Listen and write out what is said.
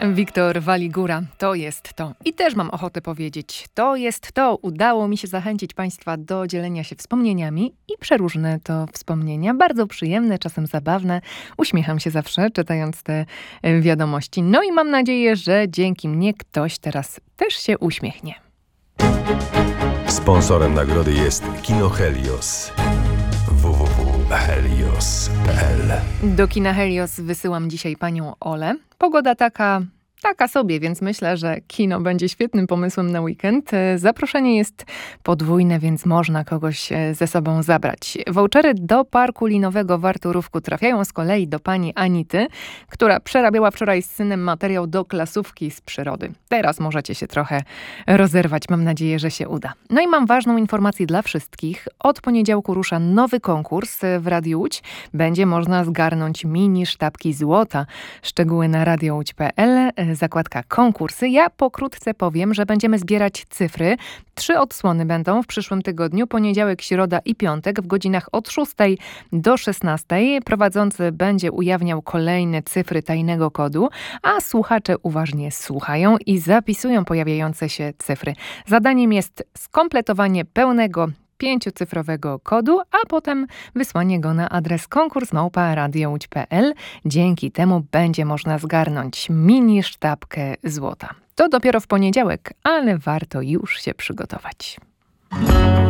Wiktor Waligura, to jest to. I też mam ochotę powiedzieć, to jest to. Udało mi się zachęcić Państwa do dzielenia się wspomnieniami i przeróżne to wspomnienia. Bardzo przyjemne, czasem zabawne. Uśmiecham się zawsze, czytając te wiadomości. No i mam nadzieję, że dzięki mnie ktoś teraz też się uśmiechnie. Sponsorem nagrody jest Kino Helios. www.helios.pl. Do kina Helios wysyłam dzisiaj panią Olę. Pogoda taka sobie, więc myślę, że kino będzie świetnym pomysłem na weekend. Zaproszenie jest podwójne, więc można kogoś ze sobą zabrać. Vouchery do parku linowego w Arturówku trafiają z kolei do pani Anity, która przerabiała wczoraj z synem materiał do klasówki z przyrody. Teraz możecie się trochę rozerwać. Mam nadzieję, że się uda. No i mam ważną informację dla wszystkich. Od poniedziałku rusza nowy konkurs w Radiu Łódź. Będzie można zgarnąć mini sztabki złota. Szczegóły na radiołódź.pl. Zakładka konkursy. Ja pokrótce powiem, że będziemy zbierać cyfry. 3 odsłony będą w przyszłym tygodniu, poniedziałek, środa i piątek w godzinach od 6 do 16. Prowadzący będzie ujawniał kolejne cyfry tajnego kodu, a słuchacze uważnie słuchają i zapisują pojawiające się cyfry. Zadaniem jest skompletowanie pełnego 5-cyfrowego kodu, a potem wysłanie go na adres konkurs@radiołódź.pl. Dzięki temu będzie można zgarnąć mini sztabkę złota. To dopiero w poniedziałek, ale warto już się przygotować.